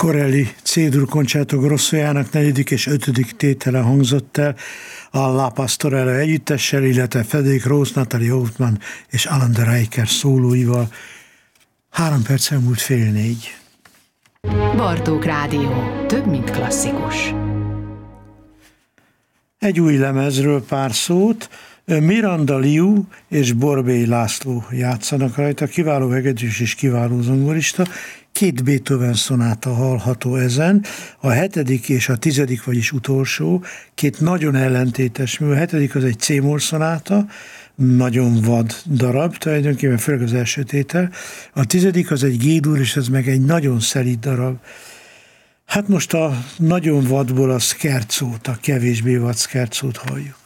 Corelli C-dur Concerto Grossojának 4. és 5. tétele hangzott el a La Pastorella együttessel, illetve Frederick Rose, Natalie Hoffman és Alan de Rijker szólóival. 3 perc múlt 3:30. Bartók Rádió. Több, mint klasszikus. Egy új lemezről pár szót. Miranda Liu és Borbély László játszanak rajta, kiváló hegedűs és kiváló zongorista. 2 Beethoven szonáta hallható ezen, a 7. és a 10., vagyis utolsó, 2 nagyon ellentétes mű. A 7. az egy C-moll szonáta, nagyon vad darab, tulajdonképpen főleg az első tétel. A 10. az egy G-dur, és ez meg egy nagyon szelíd darab. Hát most a nagyon vadból a scherzót, a kevésbé vad scherzót halljuk.